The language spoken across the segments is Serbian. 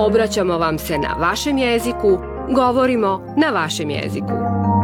Obraćamo vam se na vašem jeziku, govorimo na vašem jeziku.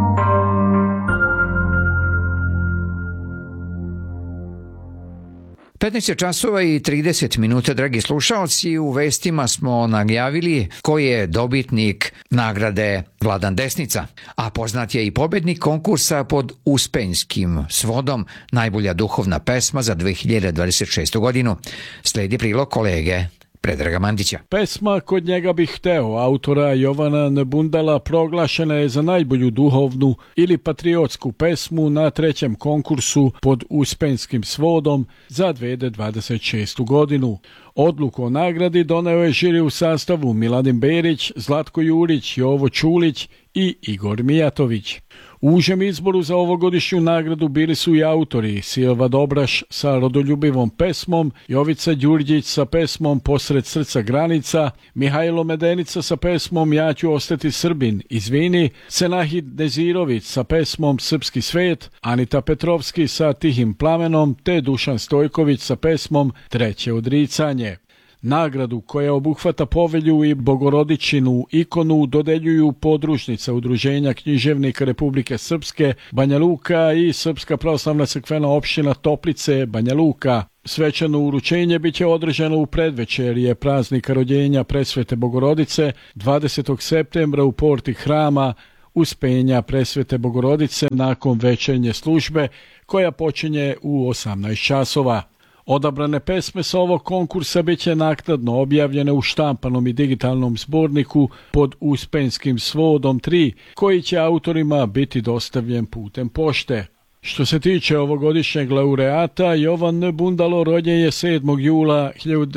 Petnaest časova i 30 minuta, dragi slušalci. U vestima smo najavili ko je dobitnik nagrade Vladan Desnica, a poznat je i pobednik konkursa pod Uspenjskim svodom najbolja duhovna pesma za 2026. godinu. Sledi prilog kolege Predraga Mandića. Pesma Kod njega bih hteo autora Jovana Nebundala proglašena je za najbolju duhovnu ili patriotsku pesmu na trećem konkursu pod Uspenjskim svodom za 2026. godinu. Odluku o nagradi doneo je žiri u sastavu Miladin Berić, Zlatko Jurić, Jovo Čulić i Igor Mijatović. U užem izboru za ovogodišnju nagradu bili su i autori Silva Dobraš sa rodoljubivom pesmom, Jovica Đurđić sa pesmom Posred srca granica, Mihajlo Medenica sa pesmom Ja ću ostati Srbin, izvini, Senahid Nezirović sa pesmom Srpski svet, Anita Petrovski sa Tihim plamenom te Dušan Stojković sa pesmom Treće odricanje. Nagradu koja obuhvata povelju i Bogorodičinu ikonu dodeljuju podružnica Udruženja književnika Republike Srpske Banja Luka i Srpska pravoslavna crkvena opština Toplice Banja Luka. Svečano uručenje biće održano u predvečerje praznika rođenja Presvete Bogorodice 20. septembra u porti hrama Uspenja Presvete Bogorodice nakon večernje službe koja počinje u 18 časova. Odabrane pesme sa ovog konkursa biće naknadno objavljene u štampanom i digitalnom zborniku pod Uspenjskim svodom 3, koji će autorima biti dostavljen putem pošte. Što se tiče ovogodišnjeg laureata, Jovan Nebundalo rođen je 7. jula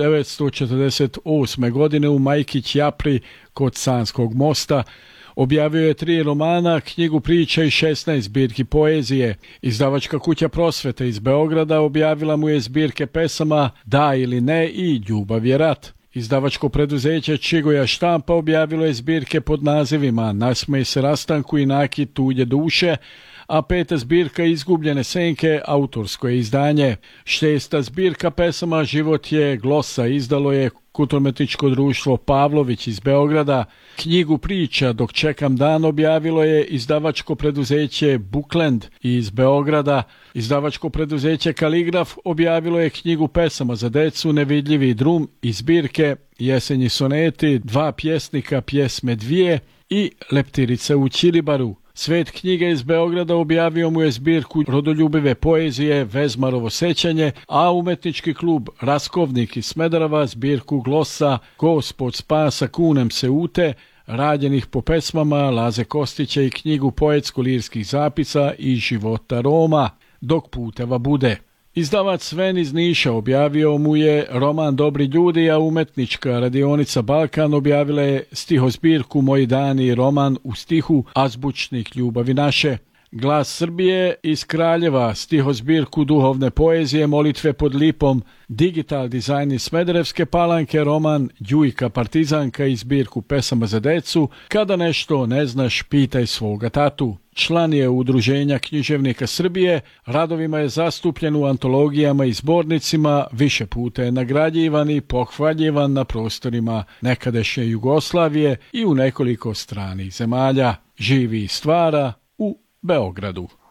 1948. godine u Majkić Japri kod Sanskog mosta. Objavio je 3 romana, knjigu priča i 16 zbirki poezije. Izdavačka kuća Prosvete iz Beograda objavila mu je zbirke pesama Da ili ne i Ljubav je rat. Izdavačko preduzeće Čigoja štampa objavilo je zbirke pod nazivima Nasmej se rastanku i Nakit tuđe duše, a 5. zbirka Izgubljene senke autorsko je izdanje. 6. zbirka pesama Život je glosa izdalo je Kulturno-umetničko društvo Pavlović iz Beograda. Knjigu priča Dok čekam dan objavilo je izdavačko preduzeće Bookland iz Beograda. Izdavačko preduzeće Kaligraf objavilo je knjigu pesama za decu Nevidljivi drum iz zbirke Jesenji soneti, 2 pjesnika, pjesme 2 i Leptirica u Ćilibaru. Svet knjige iz Beograda objavio mu je zbirku rodoljubive poezije Vezmarovo sećanje, a umetnički klub Raskovnik iz Smederava zbirku glosa Gospod spasa kunem se ute, rađenih po pesmama Laze Kostića i knjigu poetsko-lirskih zapisa i života Roma, Dok puteva bude. Izdavac Sven iz Niša objavio mu je roman Dobri ljudi, a umetnička radionica Balkan objavila je stihozbirku Moji dani i roman u stihu Azbučnik ljubavi naše. Glas Srbije iz Kraljeva stihozbirku duhovne poezije Molitve pod lipom, Digital dizajn iz Smederevske Palanke, roman Đujka partizanka i zbirku pesama za decu Kada nešto ne znaš, pitaj svoga tatu. Član je Udruženja književnika Srbije, radovima je zastupljen u antologijama i zbornicima, više puta je nagrađivan i pohvaljivan na prostorima nekadašnje Jugoslavije i u nekoliko stranih zemalja. Živi i stvara u Beogradu.